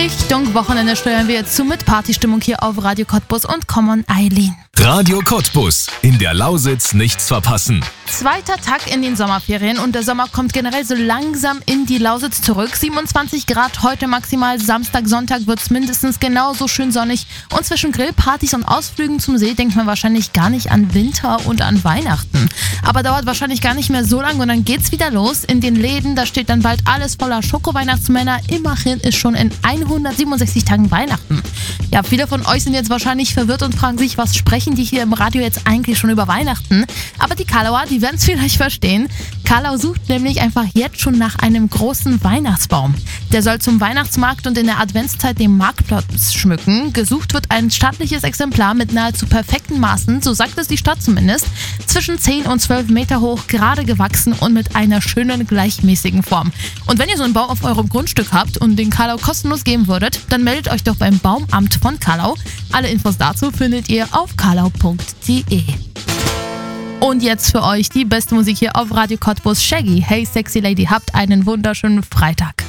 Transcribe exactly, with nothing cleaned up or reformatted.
Richtung Wochenende steuern wir jetzt zu mit Partystimmung hier auf Radio Cottbus und Common Eileen. Radio Cottbus. In der Lausitz nichts verpassen. Zweiter Tag in den Sommerferien und der Sommer kommt generell so langsam in die Lausitz zurück. siebenundzwanzig Grad heute maximal, Samstag, Sonntag wird es mindestens genauso schön sonnig. Und zwischen Grillpartys und Ausflügen zum See denkt man wahrscheinlich gar nicht an Winter und an Weihnachten. Aber dauert wahrscheinlich gar nicht mehr so lange und dann geht's wieder los. In den Läden, da steht dann bald alles voller Schoko-Weihnachtsmänner. Immerhin ist schon in hundertsiebenundsechzig Tagen Weihnachten. Ja, viele von euch sind jetzt wahrscheinlich verwirrt und fragen sich, was sprechen die hier im Radio jetzt eigentlich schon über Weihnachten? Aber die Kalauer, die werden es vielleicht verstehen. Kalau sucht nämlich einfach jetzt schon nach einem großen Weihnachtsbaum. Der soll zum Weihnachtsmarkt und in der Adventszeit den Marktplatz schmücken. Gesucht wird ein stattliches Exemplar mit nahezu perfekten Maßen, so sagt es die Stadt zumindest. Zwischen zehn und zwölf Meter hoch, gerade gewachsen und mit einer schönen, gleichmäßigen Form. Und wenn ihr so einen Baum auf eurem Grundstück habt und den Kalau kostenlos geben würdet, dann meldet euch doch beim Baumamt von Kalau. Alle Infos dazu findet ihr auf kalau punkt de. Und jetzt für euch die beste Musik hier auf Radio Cottbus. Shaggy, Hey Sexy Lady, habt einen wunderschönen Freitag.